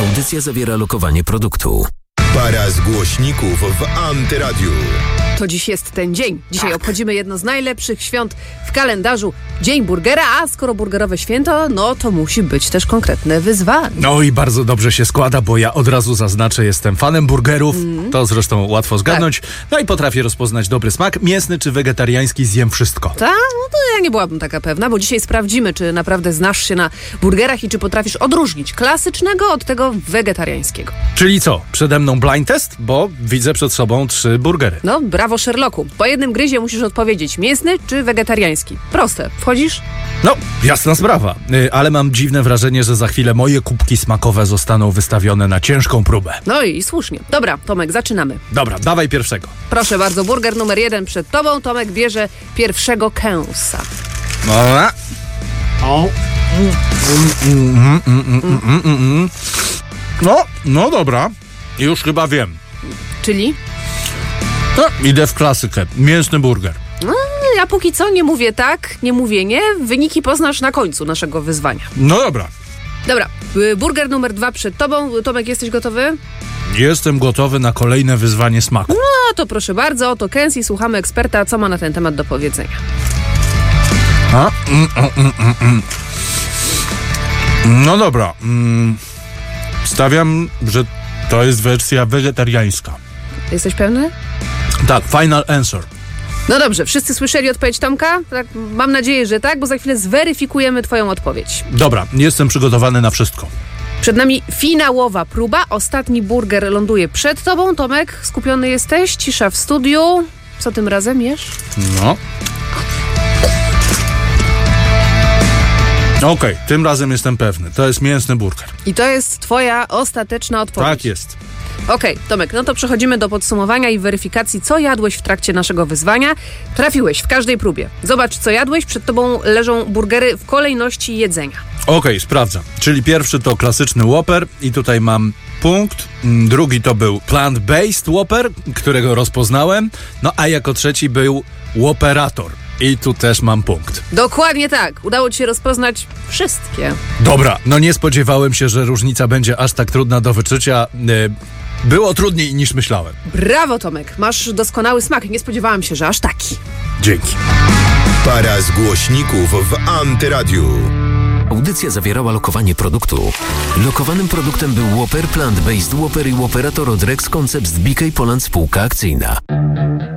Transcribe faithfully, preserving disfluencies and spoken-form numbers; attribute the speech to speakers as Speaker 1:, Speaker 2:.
Speaker 1: Audycja zawiera lokowanie produktu.
Speaker 2: Para z głośników w Antyradiu.
Speaker 3: To dziś jest ten dzień. Dzisiaj tak. obchodzimy jedno z najlepszych świąt w kalendarzu. Dzień burgera, a skoro burgerowe święto, no to musi być też konkretne wyzwanie.
Speaker 4: No i bardzo dobrze się składa, bo ja od razu zaznaczę, jestem fanem burgerów. Mm. To zresztą łatwo zgadnąć. Tak. No i potrafię rozpoznać dobry smak. Mięsny czy wegetariański, zjem wszystko.
Speaker 3: Tak? No to ja nie byłabym taka pewna, bo dzisiaj sprawdzimy, czy naprawdę znasz się na burgerach i czy potrafisz odróżnić klasycznego od tego wegetariańskiego.
Speaker 4: Czyli co? Przede mną blind test, bo widzę przed sobą trzy burgery.
Speaker 3: No, brawo Sherlocku. Po jednym gryzie musisz odpowiedzieć, mięsny czy wegetariański. Proste. Wchodzisz?
Speaker 4: No, jasna sprawa. Yy, ale mam dziwne wrażenie, że za chwilę moje kubki smakowe zostaną wystawione na ciężką próbę.
Speaker 3: No i słusznie. Dobra, Tomek, zaczynamy.
Speaker 4: Dobra, dawaj pierwszego.
Speaker 3: Proszę bardzo, burger numer jeden przed tobą. Tomek bierze pierwszego kęsa.
Speaker 4: Dobra. O. No, no dobra. Już chyba wiem.
Speaker 3: Czyli?
Speaker 4: No, idę w klasykę. Mięsny burger.
Speaker 3: No, ja póki co nie mówię tak, nie mówię nie. Wyniki poznasz na końcu naszego wyzwania.
Speaker 4: No dobra.
Speaker 3: Dobra, burger numer dwa przed tobą. Tomek, jesteś gotowy?
Speaker 4: Jestem gotowy na kolejne wyzwanie smaku.
Speaker 3: No to proszę bardzo, oto Kęs i słuchamy eksperta, co ma na ten temat do powiedzenia.
Speaker 4: A? Mm, mm, mm, mm. No dobra. Mm. Stawiam, że to jest wersja wegetariańska.
Speaker 3: Jesteś pewny?
Speaker 4: Tak, final answer.
Speaker 3: No dobrze, wszyscy słyszeli odpowiedź Tomka? Tak, mam nadzieję, że tak, bo za chwilę zweryfikujemy twoją odpowiedź.
Speaker 4: Dobra, jestem przygotowany na wszystko.
Speaker 3: Przed nami finałowa próba. Ostatni burger ląduje przed tobą. Tomek, skupiony jesteś? Cisza w studiu. Co tym razem jesz?
Speaker 4: No. Okej, okay, tym razem jestem pewny. To jest mięsny burger.
Speaker 3: I to jest twoja ostateczna odpowiedź.
Speaker 4: Tak jest.
Speaker 3: Okej, okay, Tomek, no to przechodzimy do podsumowania i weryfikacji, co jadłeś w trakcie naszego wyzwania. Trafiłeś w każdej próbie. Zobacz, co jadłeś. Przed tobą leżą burgery w kolejności jedzenia.
Speaker 4: Okej, okay, sprawdzam. Czyli pierwszy to klasyczny Whopper i tutaj mam punkt. Drugi to był plant-based Whopper, którego rozpoznałem. No a jako trzeci był Whopperator. I tu też mam punkt.
Speaker 3: Dokładnie tak. Udało ci się rozpoznać wszystkie.
Speaker 4: Dobra, no nie spodziewałem się, że różnica będzie aż tak trudna do wyczucia. Było trudniej niż myślałem.
Speaker 3: Brawo, Tomek. Masz doskonały smak. Nie spodziewałam się, że aż taki.
Speaker 4: Dzięki.
Speaker 2: Para z głośników w Antyradiu.
Speaker 1: Audycja zawierała lokowanie produktu. Lokowanym produktem był Whopper, Plant-Based Whopper i Whopperator od Rex Concepts B K Poland Spółka Akcyjna.